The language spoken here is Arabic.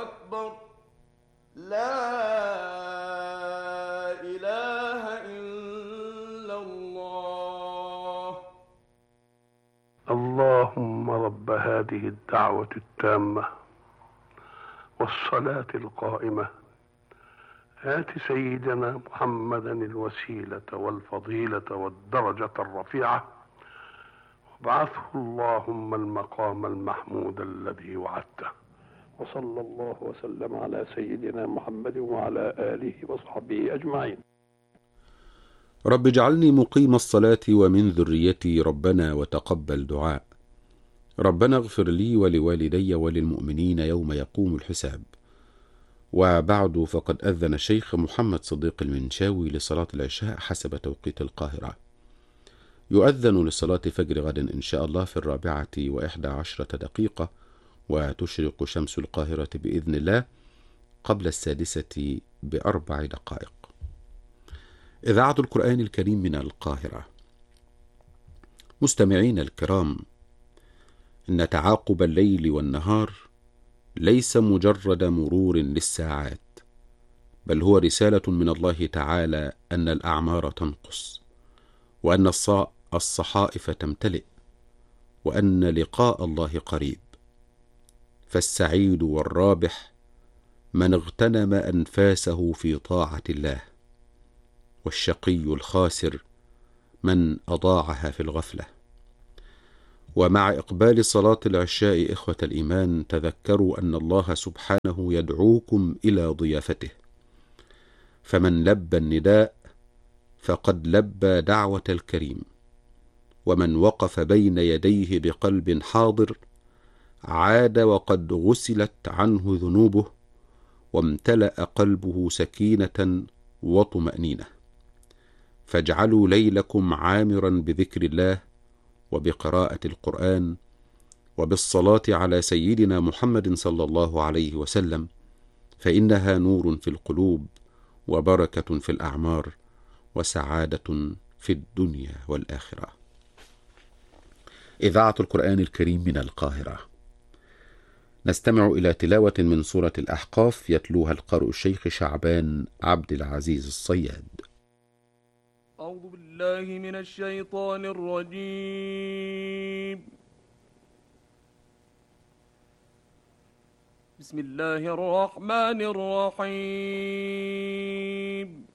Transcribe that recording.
أكبر. لا إله إلا الله. اللهم رب هذه الدعوة التامة والصلاة القائمة آت سيدنا محمدا الوسيلة والفضيلة والدرجة الرفيعة وابعثه اللهم المقام المحمود الذي وعدته. وصلى الله وسلم على سيدنا محمد وعلى آله وصحبه أجمعين. رب اجعلني مقيم الصلاة ومن ذريتي ربنا وتقبل دعاء. ربنا اغفر لي ولوالدي وللمؤمنين يوم يقوم الحساب. وبعد، فقد أذن الشيخ محمد صديق المنشاوي لصلاة العشاء حسب توقيت القاهرة. يؤذن لصلاة فجر غد إن شاء الله في 4:11 وتشرق شمس القاهرة بإذن الله قبل 6:04. إذاعة القرآن الكريم من القاهرة. مستمعين الكرام، إن تعاقب الليل والنهار ليس مجرد مرور للساعات، بل هو رسالة من الله تعالى أن الأعمار تنقص، وأن الصحائف تمتلئ، وأن لقاء الله قريب. فالسعيد والرابح من اغتنم أنفاسه في طاعة الله، والشقي الخاسر من أضاعها في الغفلة. ومع إقبال صلاة العشاء إخوة الإيمان، تذكروا أن الله سبحانه يدعوكم إلى ضيافته، فمن لبى النداء فقد لبى دعوة الكريم، ومن وقف بين يديه بقلب حاضر عاد وقد غسلت عنه ذنوبه، وامتلأ قلبه سكينة وطمأنينة. فاجعلوا ليلكم عامرا بذكر الله وبقراءة القرآن وبالصلاة على سيدنا محمد صلى الله عليه وسلم، فإنها نور في القلوب وبركة في الأعمار وسعادة في الدنيا والآخرة. إذاعة القرآن الكريم من القاهرة. نستمع إلى تلاوة من سورة الأحقاف يتلوها القارئ الشيخ شعبان عبد العزيز الصياد. أعوذ بالله من الشيطان الرجيم. بسم الله الرحمن الرحيم.